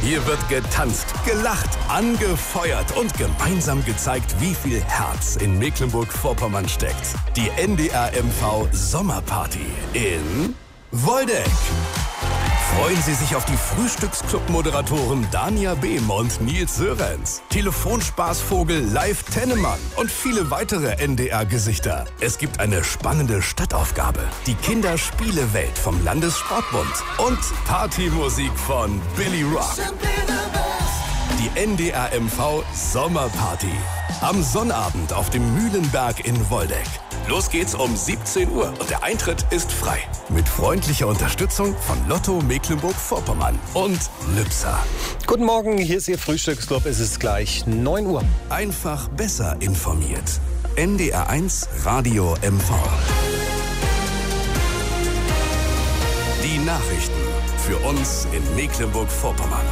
Hier wird getanzt, gelacht, angefeuert und gemeinsam gezeigt, wie viel Herz in Mecklenburg-Vorpommern steckt. Die NDR MV Sommerparty in Woldeck. Freuen Sie sich auf die Frühstücksclub-Moderatoren Dania Behm und Nils Sörenz, Telefonspaßvogel Live Tennemann und viele weitere NDR-Gesichter. Es gibt eine spannende Stadtaufgabe, die Kinderspielewelt vom Landessportbund und Partymusik von Billy Rock. Die NDR MV Sommerparty. Am Sonnabend auf dem Mühlenberg in Woldeck. Los geht's um 17 Uhr und der Eintritt ist frei. Mit freundlicher Unterstützung von Lotto Mecklenburg-Vorpommern und Lübser. Guten Morgen, hier ist Ihr Frühstücksclub. Es ist gleich 9 Uhr. Einfach besser informiert. NDR1 Radio MV. Die Nachrichten für uns in Mecklenburg-Vorpommern.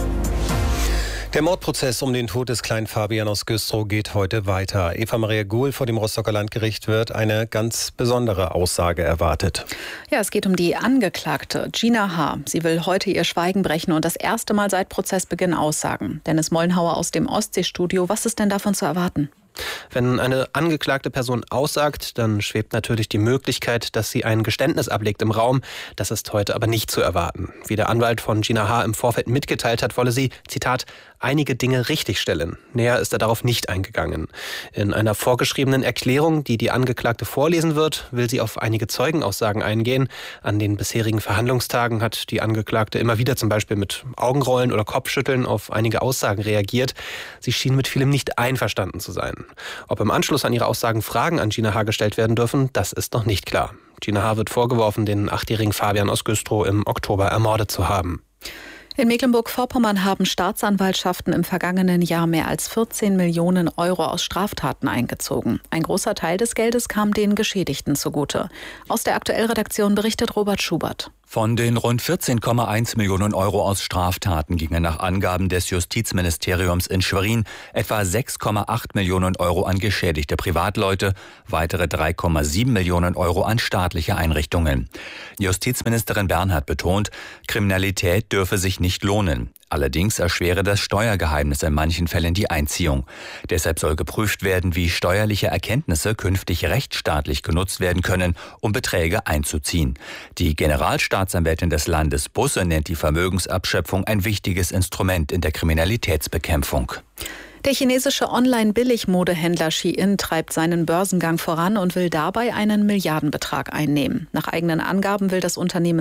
Der Mordprozess um den Tod des kleinen Fabian aus Güstrow geht heute weiter. Eva Maria Guhl vor dem Rostocker Landgericht wird eine ganz besondere Aussage erwartet. Ja, es geht um die Angeklagte Gina H. Sie will heute ihr Schweigen brechen und das erste Mal seit Prozessbeginn aussagen. Dennis Mollenhauer aus dem Ostseestudio. Was ist denn davon zu erwarten? Wenn eine angeklagte Person aussagt, dann schwebt natürlich die Möglichkeit, dass sie ein Geständnis ablegt im Raum. Das ist heute aber nicht zu erwarten. Wie der Anwalt von Gina H. im Vorfeld mitgeteilt hat, wolle sie, Zitat, einige Dinge richtigstellen. Näher ist er darauf nicht eingegangen. In einer vorgeschriebenen Erklärung, die die Angeklagte vorlesen wird, will sie auf einige Zeugenaussagen eingehen. An den bisherigen Verhandlungstagen hat die Angeklagte immer wieder zum Beispiel mit Augenrollen oder Kopfschütteln auf einige Aussagen reagiert. Sie schien mit vielem nicht einverstanden zu sein. Ob im Anschluss an ihre Aussagen Fragen an Gina H. gestellt werden dürfen, das ist noch nicht klar. Gina H. wird vorgeworfen, den 8-jährigen Fabian aus Güstrow im Oktober ermordet zu haben. In Mecklenburg-Vorpommern haben Staatsanwaltschaften im vergangenen Jahr mehr als 14 Millionen Euro aus Straftaten eingezogen. Ein großer Teil des Geldes kam den Geschädigten zugute. Aus der Aktuellredaktion berichtet Robert Schubert. Von den rund 14,1 Millionen Euro aus Straftaten gingen nach Angaben des Justizministeriums in Schwerin etwa 6,8 Millionen Euro an geschädigte Privatleute, weitere 3,7 Millionen Euro an staatliche Einrichtungen. Justizministerin Bernhardt betont, Kriminalität dürfe sich nicht lohnen. Allerdings erschwere das Steuergeheimnis in manchen Fällen die Einziehung. Deshalb soll geprüft werden, wie steuerliche Erkenntnisse künftig rechtsstaatlich genutzt werden können, um Beträge einzuziehen. Die Generalstaatsanwältin des Landes Busse nennt die Vermögensabschöpfung ein wichtiges Instrument in der Kriminalitätsbekämpfung. Der chinesische Online-Billigmodehändler Shein treibt seinen Börsengang voran und will dabei einen Milliardenbetrag einnehmen. Nach eigenen Angaben will das Unternehmen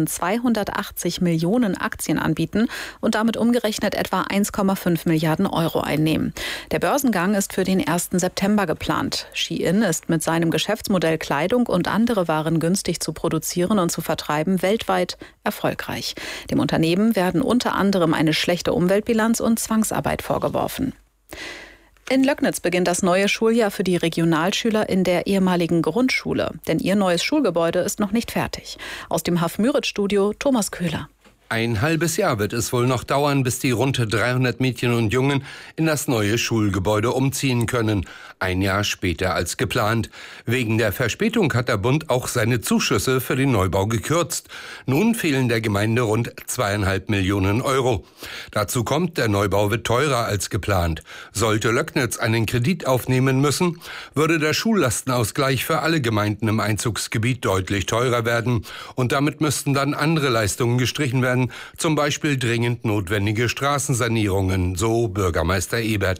280 Millionen Aktien anbieten und damit umgerechnet etwa 1,5 Milliarden Euro einnehmen. Der Börsengang ist für den 1. September geplant. Shein ist mit seinem Geschäftsmodell Kleidung und andere Waren günstig zu produzieren und zu vertreiben weltweit erfolgreich. Dem Unternehmen werden unter anderem eine schlechte Umweltbilanz und Zwangsarbeit vorgeworfen. In Löcknitz beginnt das neue Schuljahr für die Regionalschüler in der ehemaligen Grundschule. Denn ihr neues Schulgebäude ist noch nicht fertig. Aus dem Haf-Müritz-Studio Thomas Köhler. Ein halbes Jahr wird es wohl noch dauern, bis die rund 300 Mädchen und Jungen in das neue Schulgebäude umziehen können. Ein Jahr später als geplant. Wegen der Verspätung hat der Bund auch seine Zuschüsse für den Neubau gekürzt. Nun fehlen der Gemeinde rund 2,5 Millionen Euro. Dazu kommt, der Neubau wird teurer als geplant. Sollte Löcknitz einen Kredit aufnehmen müssen, würde der Schullastenausgleich für alle Gemeinden im Einzugsgebiet deutlich teurer werden. Und damit müssten dann andere Leistungen gestrichen werden. Zum Beispiel dringend notwendige Straßensanierungen, so Bürgermeister Ebert.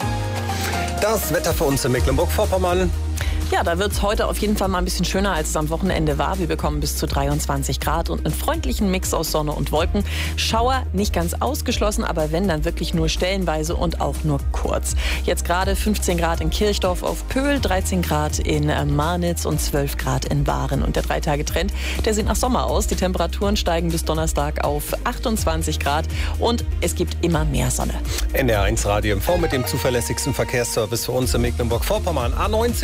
Das Wetter für uns in Mecklenburg-Vorpommern. Ja, da wird es heute auf jeden Fall mal ein bisschen schöner, als es am Wochenende war. Wir bekommen bis zu 23 Grad und einen freundlichen Mix aus Sonne und Wolken. Schauer nicht ganz ausgeschlossen, aber wenn, dann wirklich nur stellenweise und auch nur kurz. Jetzt gerade 15 Grad in Kirchdorf auf Pöhl, 13 Grad in Marnitz und 12 Grad in Waren. Und der 3-Tage-Trend, der sieht nach Sommer aus. Die Temperaturen steigen bis Donnerstag auf 28 Grad und es gibt immer mehr Sonne. NDR1 Radio MV mit dem zuverlässigsten Verkehrsservice für uns in Mecklenburg-Vorpommern. A19 Rostock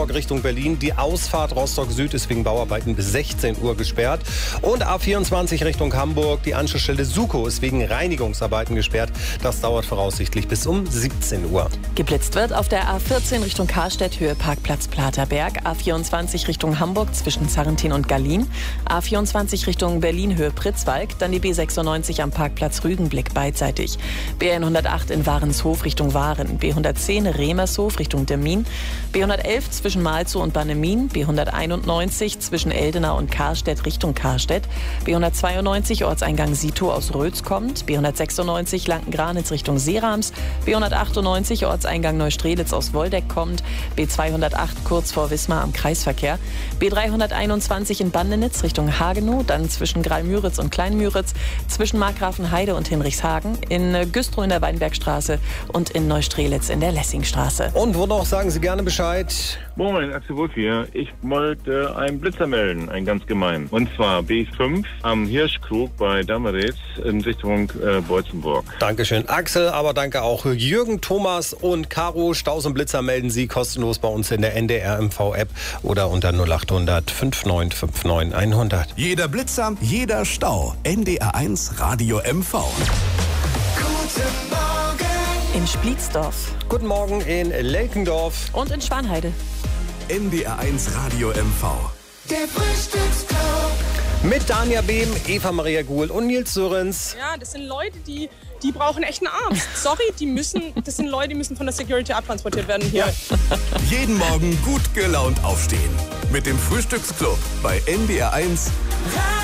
Rostock Richtung Berlin. Die Ausfahrt Rostock Süd ist wegen Bauarbeiten bis 16 Uhr gesperrt. Und A24 Richtung Hamburg. Die Anschlussstelle Sukow ist wegen Reinigungsarbeiten gesperrt. Das dauert voraussichtlich bis um 17 Uhr. Geblitzt wird auf der A14 Richtung Karstedt, Höhe Parkplatz Platerberg. A24 Richtung Hamburg zwischen Sarrentin und Gallien. A24 Richtung Berlin, Höhe Pritzwalk. Dann die B96 am Parkplatz Rügenblick beidseitig. B108 in Warenshof Richtung Waren. B110 Remershof Richtung Demmin. B111 zwischen Malzow und Bannemin. B191 zwischen Eldenau und Karstedt Richtung Karstedt. B192 Ortseingang Sito aus Rötz kommt. B196 Lanken-Granitz Richtung Seerams. B198 Ortseingang Neustrelitz aus Woldeck kommt. B208 kurz vor Wismar am Kreisverkehr. B321 in Bandenitz Richtung Hagenow. Dann zwischen Graal-Müritz und Klein-Müritz. Zwischen Markgrafenheide und Hinrichshagen. In Güstrow in der Weinbergstraße und in Neustrelitz in der Lessingstraße. Und wo noch, sagen Sie gerne Bescheid. Moin, Axel Wolf hier. Ich wollte einen Blitzer melden, einen ganz gemeinen. Und zwar B5 am Hirschkrug bei Dameritz in Richtung Beutzenburg. Dankeschön, Axel, aber danke auch Jürgen, Thomas und Caro. Staus und Blitzer melden Sie kostenlos bei uns in der NDR MV-App oder unter 0800 5959 100. Jeder Blitzer, jeder Stau. NDR1 Radio MV. Guten Morgen in Spliedsdorf. Guten Morgen in Lelkendorf. Und in Schwanheide. NDR1 Radio MV. Der Frühstücksclub. Mit Dania Behm, Eva Maria Guhl und Nils Sörens. Ja, das sind Leute, die brauchen echt einen Arzt. Sorry, das sind Leute, die müssen von der Security abtransportiert werden hier. Jeden Morgen gut gelaunt aufstehen. Mit dem Frühstücksclub bei NDR1.